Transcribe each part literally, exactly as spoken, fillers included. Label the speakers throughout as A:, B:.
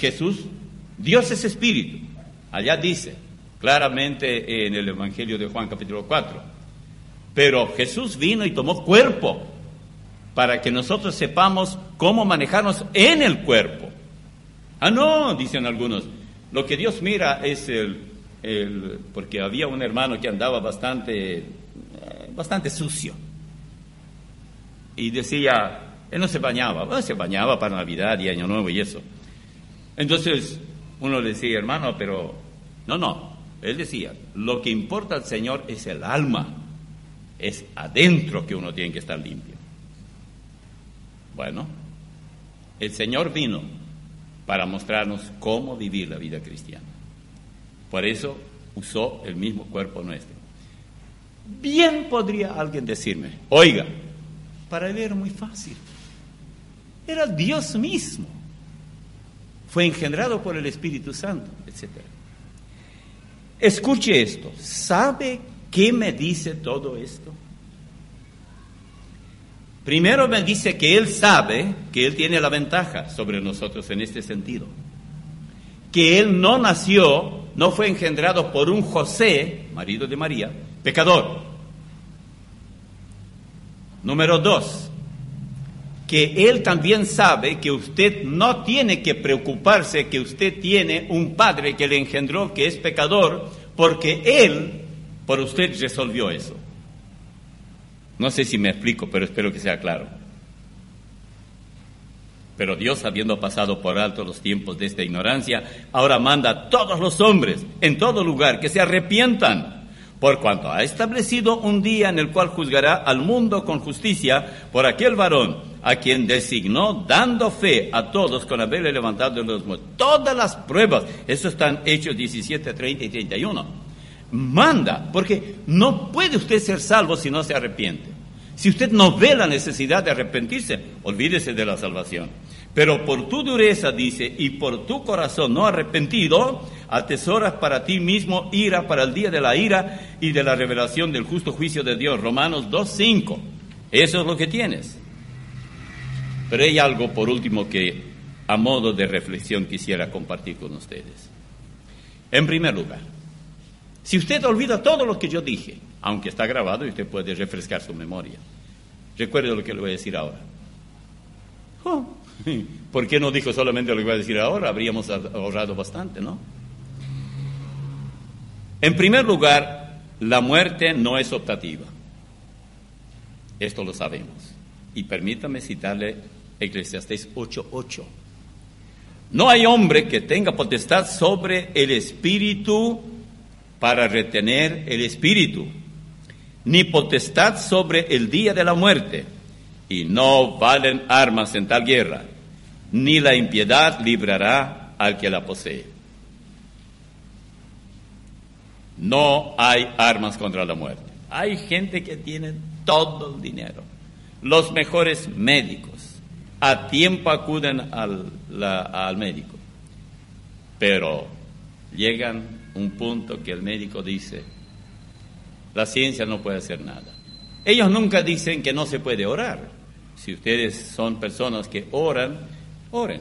A: Jesús, Dios es espíritu. Allá dice claramente en el Evangelio de Juan capítulo cuatro. Pero Jesús vino y tomó cuerpo para que nosotros sepamos cómo manejarnos en el cuerpo. Ah, no, dicen algunos, lo que Dios mira es el, el porque había un hermano que andaba bastante, eh, bastante sucio. Y decía, él no se bañaba, bueno, se bañaba para Navidad y Año Nuevo y eso. Entonces uno le decía, hermano, pero no, no, él decía, lo que importa al Señor es el alma, es adentro que uno tiene que estar limpio. Bueno, el Señor vino para mostrarnos cómo vivir la vida cristiana. Por eso usó el mismo cuerpo nuestro. Bien podría alguien decirme, oiga, para él era muy fácil. Era Dios mismo. Fue engendrado por el Espíritu Santo, etcétera. Escuche esto. ¿Sabe qué me dice todo esto? Primero me dice que Él sabe que Él tiene la ventaja sobre nosotros en este sentido. Que Él no nació, no fue engendrado por un José, marido de María, pecador. Número dos, que Él también sabe que usted no tiene que preocuparse que usted tiene un padre que le engendró que es pecador, porque Él, por usted, resolvió eso. No sé si me explico, pero espero que sea claro. Pero Dios, habiendo pasado por alto los tiempos de esta ignorancia, ahora manda a todos los hombres, en todo lugar, que se arrepientan, por cuanto ha establecido un día en el cual juzgará al mundo con justicia por aquel varón, a quien designó, dando fe a todos con haberle levantado de los muertos. Todas las pruebas, eso está en Hechos diecisiete, treinta y treinta y uno. Manda, porque no puede usted ser salvo si no se arrepiente. Si usted no ve la necesidad de arrepentirse, olvídese de la salvación. Pero por tu dureza, dice, y por tu corazón no arrepentido, atesoras para ti mismo ira para el día de la ira y de la revelación del justo juicio de Dios. Romanos dos, cinco. Eso es lo que tienes. Pero hay algo, por último, que a modo de reflexión quisiera compartir con ustedes. En primer lugar, si usted olvida todo lo que yo dije, aunque está grabado y usted puede refrescar su memoria, recuerde lo que le voy a decir ahora. Oh, ¿por qué no dijo solamente lo que voy a decir ahora? Habríamos ahorrado bastante, ¿no? En primer lugar, la muerte no es optativa. Esto lo sabemos. Y permítame citarle Eclesiastés ocho, ocho. No hay hombre que tenga potestad sobre el espíritu para retener el espíritu, ni potestad sobre el día de la muerte, y no valen armas en tal guerra, ni la impiedad librará al que la posee. No hay armas contra la muerte. Hay gente que tiene todo el dinero, los mejores médicos, a tiempo acuden al, la, al médico, pero llegan un punto que el médico dice, la ciencia no puede hacer nada. Ellos nunca dicen que no se puede orar. Si ustedes son personas que oran, oren.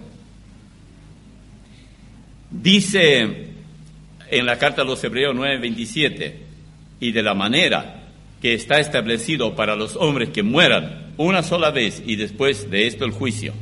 A: Dice en la carta a los Hebreos nueve, veintisiete, y de la manera que está establecido para los hombres que mueran una sola vez y después de esto el juicio.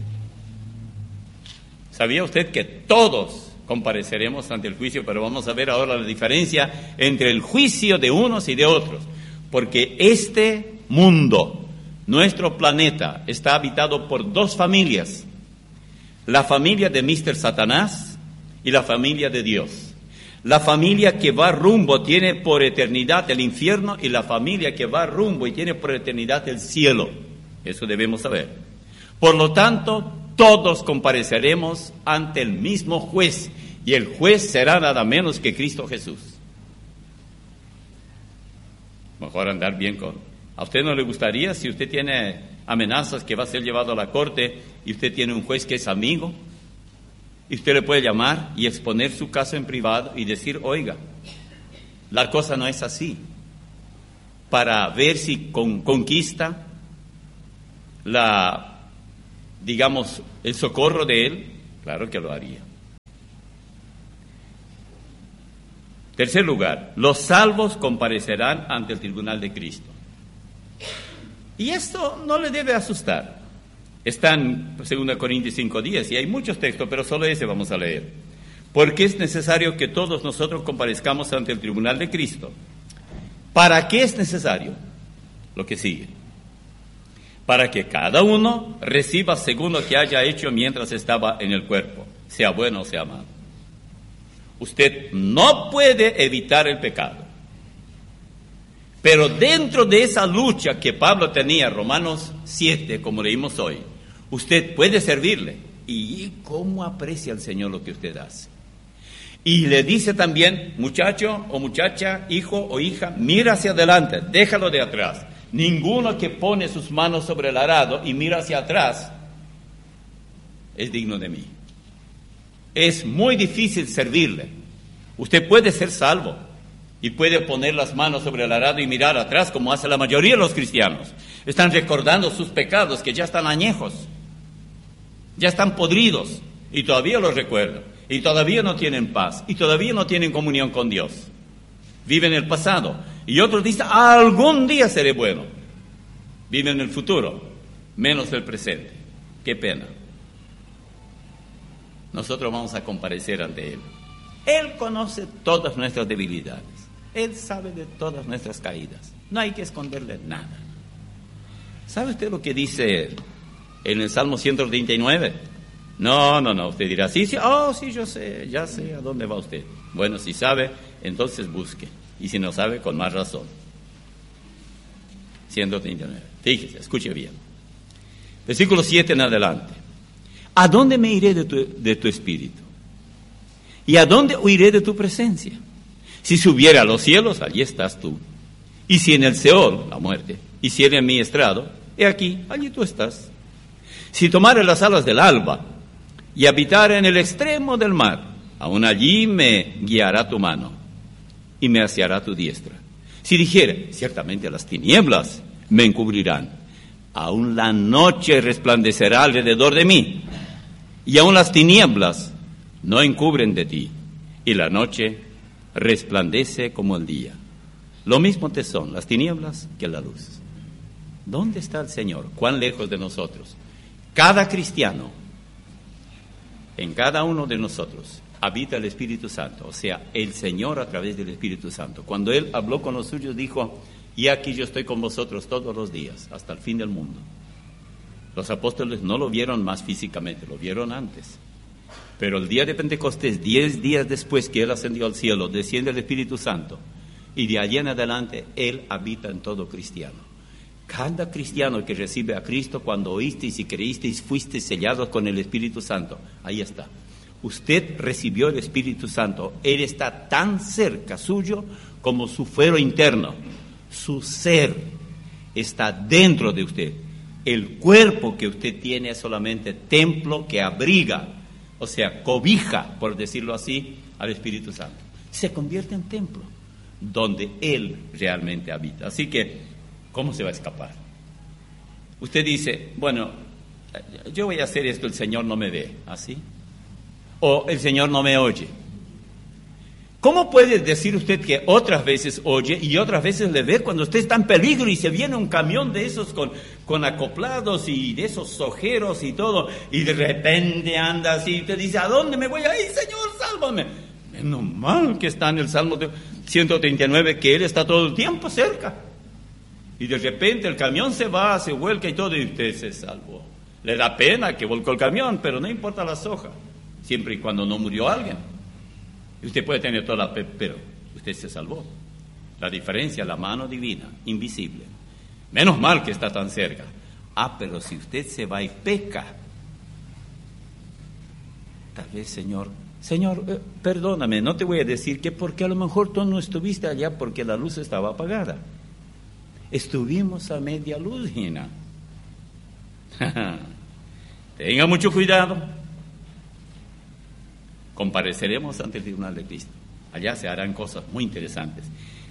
A: ¿Sabía usted que todos compareceremos ante el juicio? Pero vamos a ver ahora la diferencia entre el juicio de unos y de otros. Porque este mundo, nuestro planeta, está habitado por dos familias. La familia de míster Satanás y la familia de Dios. La familia que va rumbo tiene por eternidad el infierno, y la familia que va rumbo y tiene por eternidad el cielo. Eso debemos saber. Por lo tanto, todos compareceremos ante el mismo juez, y el juez será nada menos que Cristo Jesús. Mejor andar bien con... ¿A usted no le gustaría, si usted tiene amenazas que va a ser llevado a la corte y usted tiene un juez que es amigo, y usted le puede llamar y exponer su caso en privado y decir, oiga, la cosa no es así, para ver si con, conquista la, digamos, el socorro de él? Claro que lo haría. Tercer lugar, los salvos comparecerán ante el tribunal de Cristo. Y esto no le debe asustar. Está en segunda Corintios cinco diez y hay muchos textos, pero solo ese vamos a leer. Porque es necesario que todos nosotros comparezcamos ante el tribunal de Cristo. ¿Para qué es necesario? Lo que sigue. Para que cada uno reciba según lo que haya hecho mientras estaba en el cuerpo, sea bueno o sea malo. Usted no puede evitar el pecado. Pero dentro de esa lucha que Pablo tenía, Romanos siete, como leímos hoy, usted puede servirle. ¿Y cómo aprecia el Señor lo que usted hace? Y le dice también, muchacho o muchacha, hijo o hija, mira hacia adelante, déjalo de atrás. Ninguno que pone sus manos sobre el arado y mira hacia atrás es digno de mí. Es muy difícil servirle. Usted puede ser salvo y puede poner las manos sobre el arado y mirar atrás, como hace la mayoría de los cristianos. Están recordando sus pecados que ya están añejos, ya están podridos y todavía los recuerdan. Y todavía no tienen paz, y todavía no tienen comunión con Dios. Viven el pasado. Y otros dicen, algún día seré bueno. Viven el futuro, menos el presente. Qué pena. Nosotros vamos a comparecer ante Él. Él conoce todas nuestras debilidades. Él sabe de todas nuestras caídas. No hay que esconderle nada. ¿Sabe usted lo que dice en el Salmo ciento treinta y nueve? No, no, no, usted dirá, sí, sí, oh, sí, yo sé, ya sé a dónde va usted. Bueno, si sabe, entonces busque, y si no sabe, con más razón. ciento treinta y nueve, fíjese, escuche bien. Versículo siete en adelante. ¿A dónde me iré de tu, de tu espíritu? ¿Y a dónde huiré de tu presencia? Si subiera a los cielos, allí estás tú. Y si en el Seol, la muerte, hiciera en mi estrado, he aquí, allí tú estás. Si tomare las alas del alba, y habitar en el extremo del mar, aún allí me guiará tu mano y me aseará tu diestra. Si dijere, ciertamente las tinieblas me encubrirán, aún la noche resplandecerá alrededor de mí, y aún las tinieblas no encubren de ti, y la noche resplandece como el día. Lo mismo te son las tinieblas que la luz. ¿Dónde está el Señor? ¿Cuán lejos de nosotros? Cada cristiano, en cada uno de nosotros, habita el Espíritu Santo, o sea, el Señor a través del Espíritu Santo. Cuando Él habló con los suyos, dijo, y aquí yo estoy con vosotros todos los días, hasta el fin del mundo. Los apóstoles no lo vieron más físicamente, lo vieron antes. Pero el día de Pentecostés, diez días después que Él ascendió al cielo, desciende el Espíritu Santo, y de allí en adelante, Él habita en todo cristiano. Cada cristiano que recibe a Cristo, cuando oísteis y creísteis, fuisteis sellados con el Espíritu Santo. Ahí está. Usted recibió el Espíritu Santo. Él está tan cerca suyo como su fuero interno. Su ser está dentro de usted. El cuerpo que usted tiene es solamente templo que abriga, o sea, cobija, por decirlo así, al Espíritu Santo. Se convierte en templo donde Él realmente habita. Así que, ¿cómo se va a escapar? Usted dice, bueno, yo voy a hacer esto, el Señor no me ve, ¿así? O el Señor no me oye. ¿Cómo puede decir usted que otras veces oye y otras veces le ve cuando usted está en peligro y se viene un camión de esos con, con acoplados y de esos ojeros y todo, y de repente anda así y te dice, ¿a dónde me voy? ¡Ay, Señor, sálvame! Menos mal que está en el Salmo ciento treinta y nueve, que Él está todo el tiempo cerca. Y de repente el camión se va, se vuelca y todo, y usted se salvó. Le da pena que volcó el camión, pero no importa la soja, siempre y cuando no murió alguien. Y usted puede tener toda la... Pe- pero usted se salvó. La diferencia, la mano divina, invisible. Menos mal que está tan cerca. Ah, pero si usted se va y peca, tal vez, Señor, Señor, eh, perdóname, no te voy a decir que porque a lo mejor tú no estuviste allá porque la luz estaba apagada. Estuvimos a media luz, Gina. Tenga mucho cuidado. Compareceremos ante el tribunal de Cristo. Allá se harán cosas muy interesantes.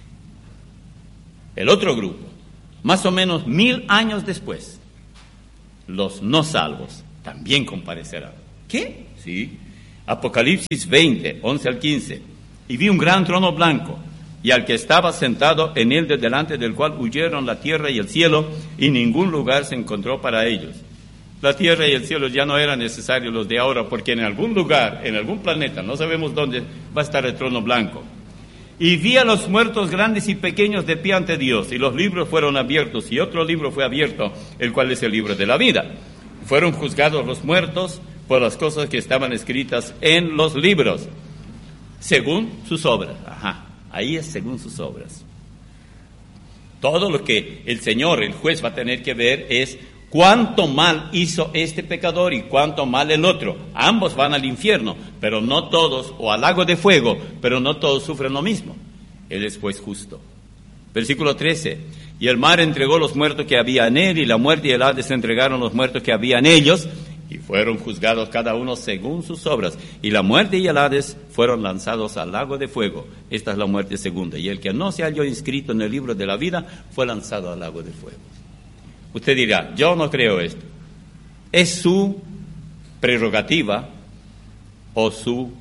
A: El otro grupo, más o menos mil años después, los no salvos también comparecerán. ¿Qué? Sí. Apocalipsis veinte, once al quince. y vi un gran trono blanco, y al que estaba sentado en él, de delante del cual huyeron la tierra y el cielo, y ningún lugar se encontró para ellos. La tierra y el cielo ya no eran necesarios los de ahora, porque en algún lugar, en algún planeta, no sabemos dónde, va a estar el trono blanco. Y vi a los muertos grandes y pequeños de pie ante Dios, y los libros fueron abiertos, y otro libro fue abierto, el cual es el libro de la vida. Fueron juzgados los muertos por las cosas que estaban escritas en los libros, según sus obras. Ajá, ahí es según sus obras. Todo lo que el Señor, el juez, va a tener que ver es cuánto mal hizo este pecador y cuánto mal el otro. Ambos van al infierno, pero no todos, o al lago de fuego, pero no todos sufren lo mismo. Él es juez justo. Versículo trece. Y el mar entregó los muertos que había en él, y la muerte y el Hades entregaron los muertos que había en ellos, y fueron juzgados cada uno según sus obras. Y la muerte y el Hades fueron lanzados al lago de fuego. Esta es la muerte segunda. Y el que no se halló inscrito en el libro de la vida fue lanzado al lago de fuego. Usted dirá, yo no creo esto. ¿Es su prerrogativa o su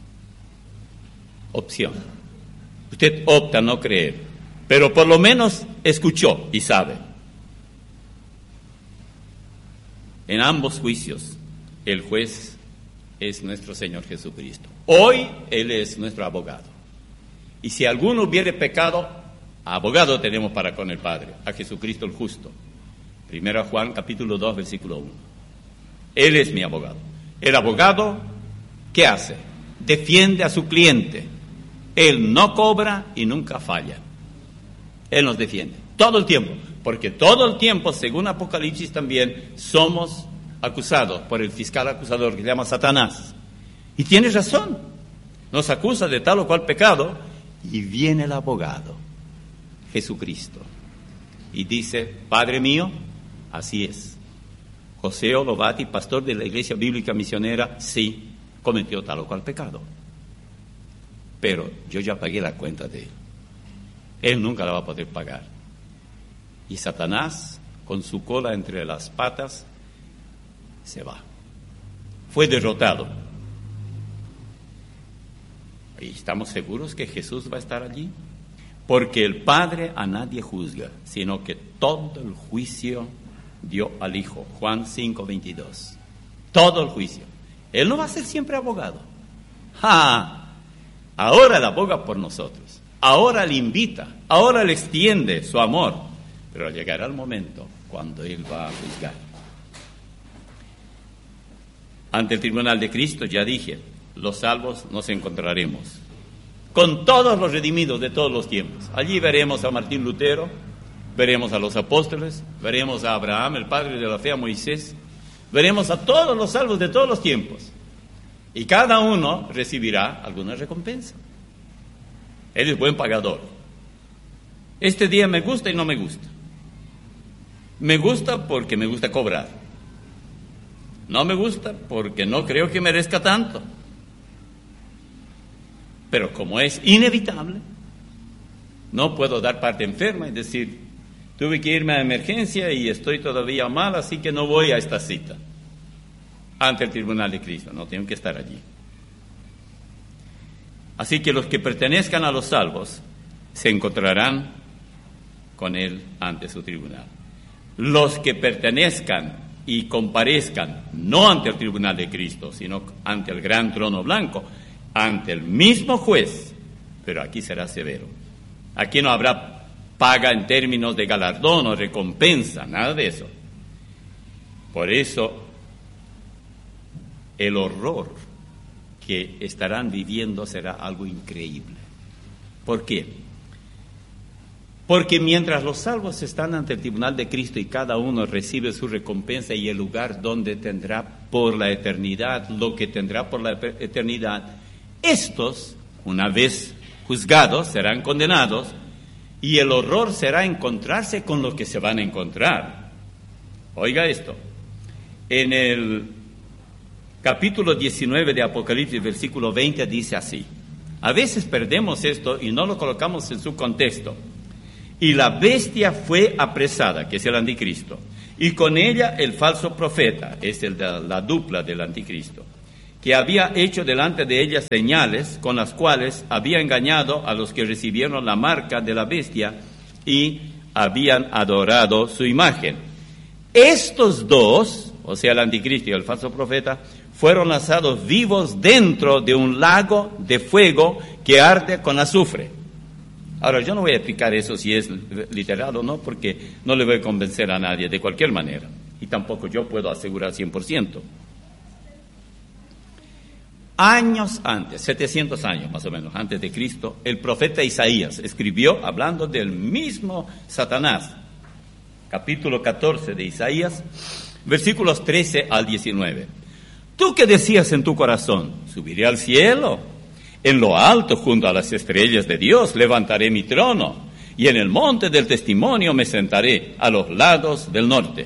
A: opción? Usted opta no creer, pero por lo menos escuchó y sabe. En ambos juicios, el juez es nuestro Señor Jesucristo. Hoy Él es nuestro abogado. Y si alguno hubiere pecado, abogado tenemos para con el Padre, a Jesucristo el justo. Primera Juan, capítulo dos, versículo uno. Él es mi abogado. El abogado, ¿qué hace? Defiende a su cliente. Él no cobra y nunca falla. Él nos defiende todo el tiempo, porque todo el tiempo, según Apocalipsis también, somos acusados por el fiscal acusador que se llama Satanás. Y tiene razón. Nos acusa de tal o cual pecado y viene el abogado, Jesucristo, y dice, Padre mío, así es. José Olovati, pastor de la Iglesia Bíblica Misionera, sí, cometió tal o cual pecado. Pero yo ya pagué la cuenta de él. Él nunca la va a poder pagar. Y Satanás, con su cola entre las patas, se va. Fue derrotado. ¿Y estamos seguros que Jesús va a estar allí? Porque el Padre a nadie juzga, sino que todo el juicio dio al Hijo. Juan cinco, veintidós. Todo el juicio. Él no va a ser siempre abogado. ¡Ja! Ahora Él aboga por nosotros. Ahora le invita. Ahora le extiende su amor. Pero llegará el momento cuando Él va a juzgar. Ante el tribunal de Cristo, ya dije, los salvos nos encontraremos con todos los redimidos de todos los tiempos. Allí veremos a Martín Lutero, veremos a los apóstoles, veremos a Abraham, el padre de la fe, a Moisés, veremos a todos los salvos de todos los tiempos. Y cada uno recibirá alguna recompensa. Él es buen pagador. Este día me gusta y no me gusta. Me gusta porque me gusta cobrar. No me gusta porque no creo que merezca tanto. Pero como es inevitable, no puedo dar parte enferma y decir, tuve que irme a emergencia y estoy todavía mal, así que no voy a esta cita ante el tribunal de Cristo. No, tengo que estar allí. Así que los que pertenezcan a los salvos se encontrarán con Él ante su tribunal. Los que pertenezcan y comparezcan no ante el tribunal de Cristo, sino ante el gran trono blanco, ante el mismo juez, pero aquí será severo. Aquí no habrá paga en términos de galardón o recompensa, nada de eso. Por eso, el horror que estarán viviendo será algo increíble. ¿Por qué? Porque mientras los salvos están ante el tribunal de Cristo y cada uno recibe su recompensa y el lugar donde tendrá por la eternidad, lo que tendrá por la eternidad, estos, una vez juzgados, serán condenados y el horror será encontrarse con lo que se van a encontrar. Oiga esto, en el capítulo diecinueve de Apocalipsis, versículo veinte, dice así. A veces perdemos esto y no lo colocamos en su contexto. Y la bestia fue apresada, que es el anticristo, y con ella el falso profeta, es el de la dupla del anticristo. que había hecho delante de ella señales con las cuales había engañado a los que recibieron la marca de la bestia y habían adorado su imagen. Estos dos, o sea, el anticristo y el falso profeta, fueron lanzados vivos dentro de un lago de fuego que arde con azufre. Ahora, yo no voy a explicar eso si es literal o no, porque no le voy a convencer a nadie de cualquier manera. Y tampoco yo puedo asegurar cien por ciento. Años antes, setecientos años más o menos antes de Cristo, el profeta Isaías escribió hablando del mismo Satanás. Capítulo catorce de Isaías, versículos trece al diecinueve. ¿Tú qué decías en tu corazón? ¿Subiré al cielo? En lo alto, junto a las estrellas de Dios, levantaré mi trono, y en el monte del testimonio me sentaré a los lados del norte.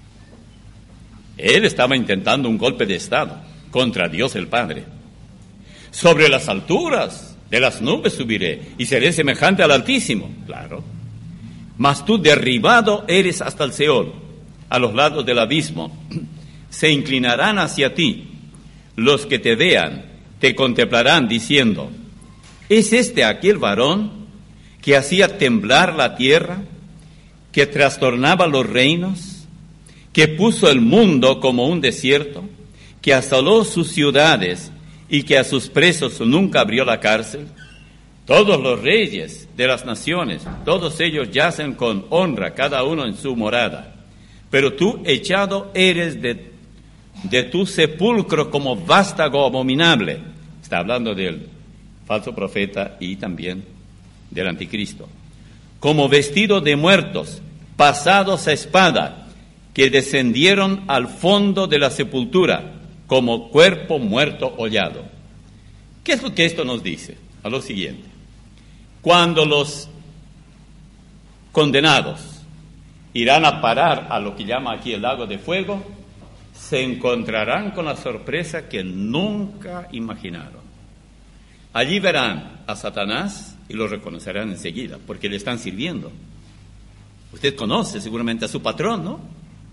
A: Él estaba intentando un golpe de estado contra Dios el Padre. Sobre las alturas de las nubes subiré, y seré semejante al Altísimo. Claro. Mas tú derribado eres hasta el Seol, a los lados del abismo. Se inclinarán hacia ti. Los que te vean te contemplarán diciendo, ¿es este aquel varón que hacía temblar la tierra, que trastornaba los reinos, que puso el mundo como un desierto, que asoló sus ciudades y que a sus presos nunca abrió la cárcel? Todos los reyes de las naciones, todos ellos yacen con honra, cada uno en su morada. Pero tú echado eres de, de tu sepulcro como vástago abominable. Está hablando del falso profeta y también del anticristo. Como vestido de muertos, pasados a espada, que descendieron al fondo de la sepultura, como cuerpo muerto hollado. ¿Qué es lo que esto nos dice? A lo siguiente. Cuando los condenados irán a parar a lo que llama aquí el lago de fuego, se encontrarán con la sorpresa que nunca imaginaron. Allí verán a Satanás y lo reconocerán enseguida, porque le están sirviendo. Usted conoce seguramente a su patrón, ¿no?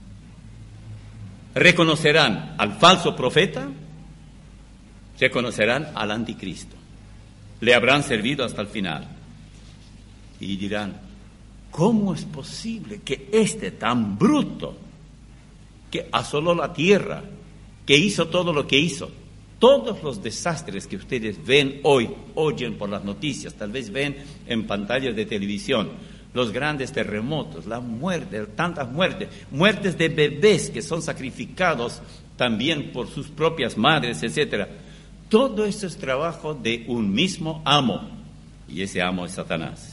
A: Reconocerán al falso profeta, reconocerán al anticristo. Le habrán servido hasta el final. Y dirán, ¿cómo es posible que este tan bruto, que asoló la tierra, que hizo todo lo que hizo, todos los desastres que ustedes ven hoy, oyen por las noticias, tal vez ven en pantallas de televisión, los grandes terremotos, la muerte, tantas muertes, muertes de bebés que son sacrificados también por sus propias madres, etcétera. Todo eso es trabajo de un mismo amo, y ese amo es Satanás.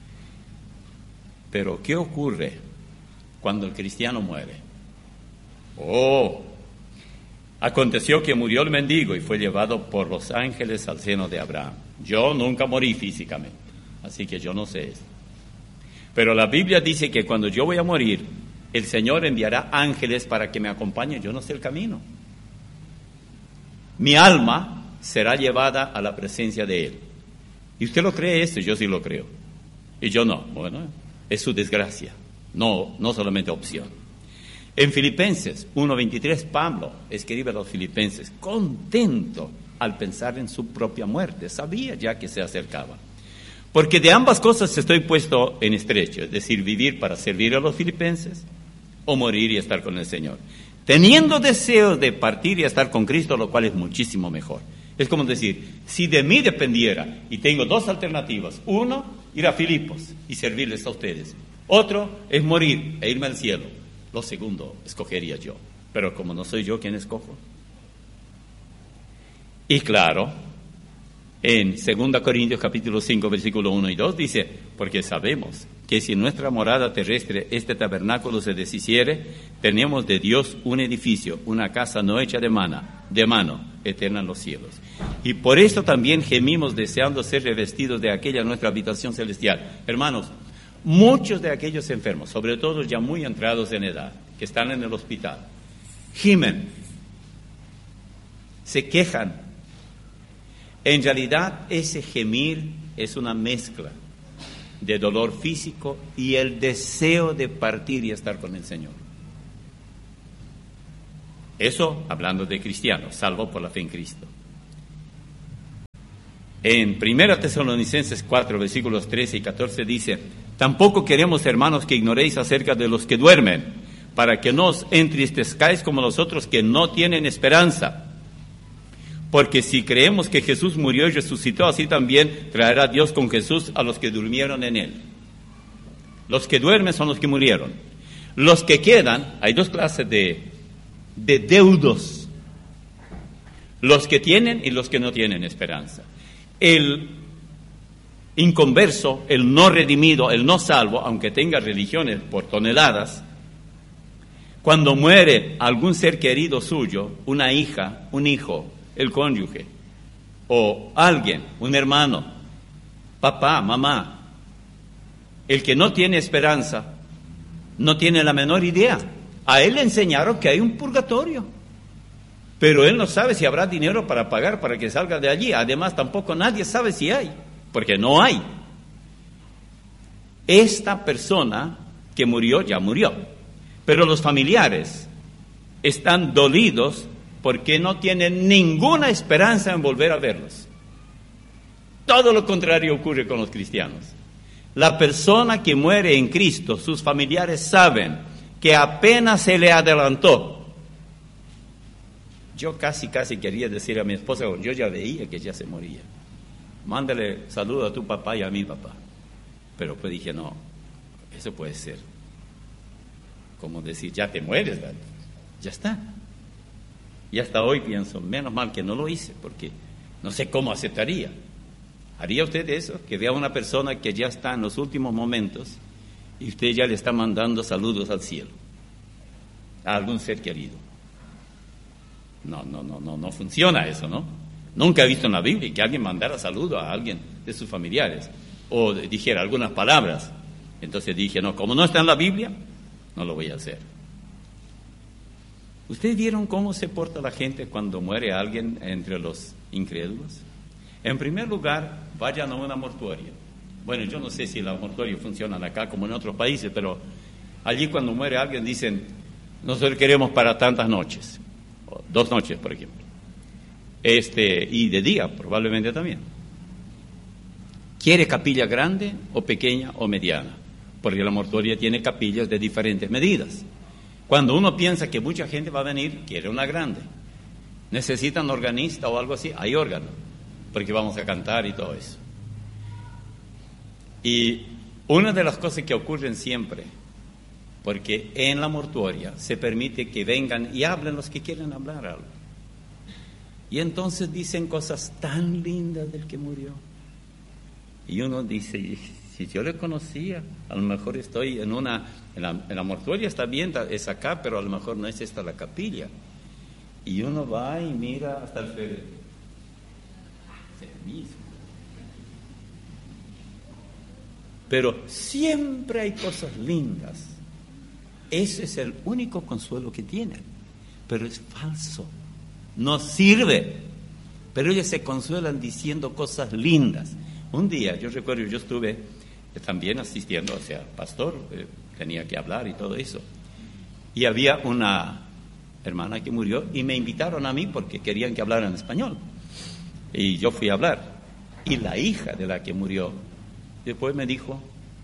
A: Pero ¿qué ocurre cuando el cristiano muere? Oh, aconteció que murió el mendigo y fue llevado por los ángeles al seno de Abraham. Yo nunca morí físicamente, así que yo no sé eso. Pero la Biblia dice que cuando yo voy a morir, el Señor enviará ángeles para que me acompañen. Yo no sé el camino. Mi alma será llevada a la presencia de Él. ¿Y usted lo cree esto? Yo sí lo creo. Y yo no. Bueno, es su desgracia. No, no solamente opción. En Filipenses uno veintitrés, Pablo escribe a los filipenses, contento al pensar en su propia muerte. Sabía ya que se acercaba. Porque de ambas cosas estoy puesto en estrecho, es decir, vivir para servir a los filipenses o morir y estar con el Señor. Teniendo deseo de partir y estar con Cristo, lo cual es muchísimo mejor. Es como decir, si de mí dependiera, y tengo dos alternativas, uno, ir a Filipos y servirles a ustedes. Otro es morir e irme al cielo. Lo segundo escogería yo, pero como no soy yo quien escojo. Y claro, en segunda Corintios capítulo cinco, versículo uno y dos dice, porque sabemos que si en nuestra morada terrestre este tabernáculo se deshiciere, tenemos de Dios un edificio, una casa no hecha de mano, de mano, eterna en los cielos. Y por esto también gemimos deseando ser revestidos de aquella nuestra habitación celestial. Hermanos, muchos de aquellos enfermos, sobre todo ya muy entrados en edad, que están en el hospital, gimen, se quejan. En realidad, ese gemir es una mezcla de dolor físico y el deseo de partir y estar con el Señor. Eso hablando de cristianos, salvo por la fe en Cristo. En primera Tesalonicenses cuatro, versículos trece y catorce dice: tampoco queremos, hermanos, que ignoréis acerca de los que duermen, para que no os entristezcáis como los otros que no tienen esperanza. Porque si creemos que Jesús murió y resucitó, así también traerá Dios con Jesús a los que durmieron en él. Los que duermen son los que murieron. Los que quedan, hay dos clases de, de deudos. Los que tienen y los que no tienen esperanza. El inconverso, el no redimido, el no salvo, aunque tenga religiones por toneladas, cuando muere algún ser querido suyo, una hija, un hijo, el cónyuge, o alguien, un hermano, papá, mamá, el que no tiene esperanza, no tiene la menor idea. A él le enseñaron que hay un purgatorio, pero él no sabe si habrá dinero para pagar para que salga de allí. Además, tampoco nadie sabe si hay, porque no hay. Esta persona que murió, ya murió, pero los familiares están dolidos porque no tienen ninguna esperanza en volver a verlos. Todo lo contrario ocurre con los cristianos. La persona que muere en Cristo, sus familiares saben que apenas se le adelantó. Yo casi, casi quería decir a mi esposa, yo ya veía que ya se moría. Mándale saludo a tu papá y a mi papá. Pero pues dije, no, eso puede ser. Como decir, ya te mueres, ¿verdad? Ya está. Y hasta hoy pienso, menos mal que no lo hice, porque no sé cómo aceptaría. ¿Haría usted eso? Que vea a una persona que ya está en los últimos momentos y usted ya le está mandando saludos al cielo, a algún ser querido. No, no, no, no, no funciona eso, ¿no? Nunca he visto en la Biblia que alguien mandara saludo a alguien de sus familiares o dijera algunas palabras. Entonces dije, no, como no está en la Biblia, no lo voy a hacer. ¿Ustedes vieron cómo se porta la gente cuando muere alguien entre los incrédulos? En primer lugar, vayan a una mortuoria. Bueno, yo no sé si las mortuorias funcionan acá como en otros países, pero allí cuando muere alguien dicen, nosotros queremos para tantas noches, o dos noches, por ejemplo. Este, y de día, probablemente también. ¿Quiere capilla grande o pequeña o mediana? Porque la mortuoria tiene capillas de diferentes medidas. Cuando uno piensa que mucha gente va a venir, quiere una grande. Necesitan organista o algo así, hay órgano, porque vamos a cantar y todo eso. Y una de las cosas que ocurren siempre, porque en la mortuoria se permite que vengan y hablen los que quieren hablar algo. Y entonces dicen cosas tan lindas del que murió. Y uno dice, si yo le conocía, a lo mejor estoy en una, en la, en la mortuoria está bien, es acá, pero a lo mejor no es esta la capilla. Y uno va y mira hasta el féretro. Es el mismo. Pero siempre hay cosas lindas. Ese es el único consuelo que tienen. Pero es falso. No sirve. Pero ellos se consuelan diciendo cosas lindas. Un día, yo recuerdo, yo estuve también asistiendo, o sea, pastor, eh, tenía que hablar y todo eso. Y había una hermana que murió y me invitaron a mí porque querían que hablara en español. Y yo fui a hablar. Y la hija de la que murió, después me dijo,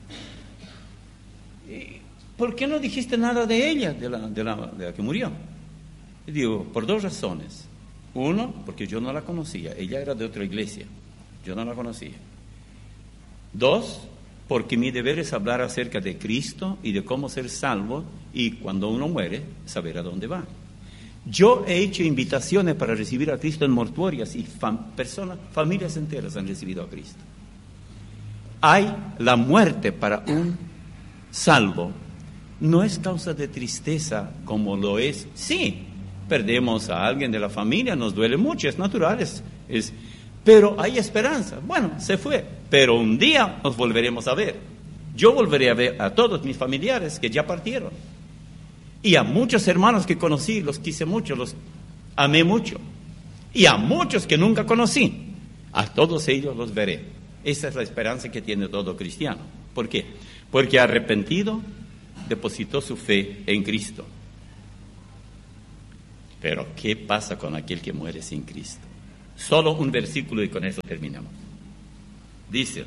A: ¿por qué no dijiste nada de ella, de la, de la, de la que murió? Y digo, por dos razones. Uno, porque yo no la conocía, ella era de otra iglesia, yo no la conocía. Dos, porque mi deber es hablar acerca de Cristo y de cómo ser salvo y cuando uno muere, saber a dónde va. Yo he hecho invitaciones para recibir a Cristo en mortuorias y fam- personas, familias enteras han recibido a Cristo. Hay la muerte para un salvo, no es causa de tristeza como lo es. Sí, perdemos a alguien de la familia, nos duele mucho, es natural, es, es, pero hay esperanza. Bueno, se fue, pero un día nos volveremos a ver. Yo volveré a ver a todos mis familiares que ya partieron. Y a muchos hermanos que conocí, los quise mucho, los amé mucho. Y a muchos que nunca conocí, a todos ellos los veré. Esa es la esperanza que tiene todo cristiano. ¿Por qué? Porque arrepentido depositó su fe en Cristo. Pero ¿qué pasa con aquel que muere sin Cristo? Solo un versículo y con eso terminamos. Dice: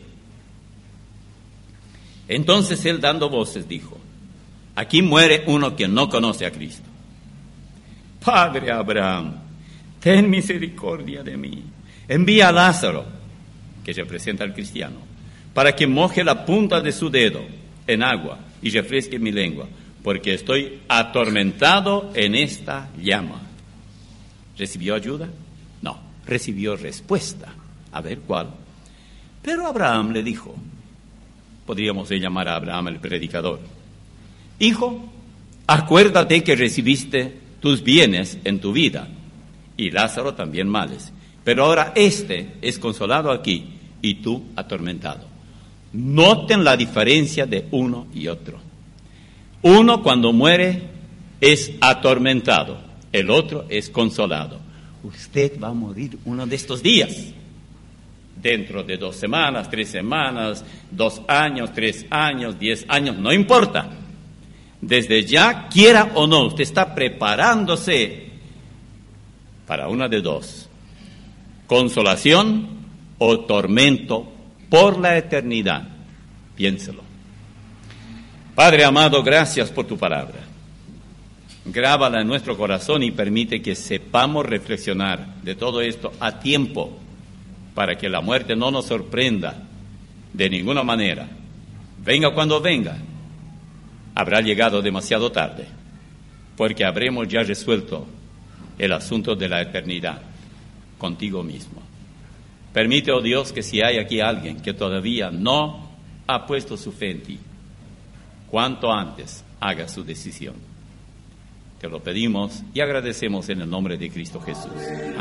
A: entonces él, dando voces, dijo: aquí muere uno que no conoce a Cristo. Padre Abraham, ten misericordia de mí. Envía a Lázaro, que representa al cristiano, para que moje la punta de su dedo en agua y refresque mi lengua, porque estoy atormentado en esta llama. ¿Recibió ayuda? No, recibió respuesta. A ver, ¿cuál? Pero Abraham le dijo, podríamos llamar a Abraham el predicador: hijo, acuérdate que recibiste tus bienes en tu vida, y Lázaro también males, pero ahora éste es consolado aquí, y tú atormentado. Noten la diferencia de uno y otro. Uno, cuando muere, es atormentado, el otro es consolado. Usted va a morir uno de estos días, dentro de dos semanas, tres semanas, dos años, tres años, diez años, no importa. Desde ya, quiera o no, usted está preparándose para una de dos: consolación o tormento por la eternidad. Piénselo. Padre amado, gracias por tu palabra. Grábala en nuestro corazón y permite que sepamos reflexionar de todo esto a tiempo, para que la muerte no nos sorprenda de ninguna manera. Venga cuando venga, habrá llegado demasiado tarde, porque habremos ya resuelto el asunto de la eternidad contigo mismo. Permite, oh Dios, que si hay aquí alguien que todavía no ha puesto su fe en ti, cuanto antes haga su decisión. Te lo pedimos y agradecemos en el nombre de Cristo Jesús.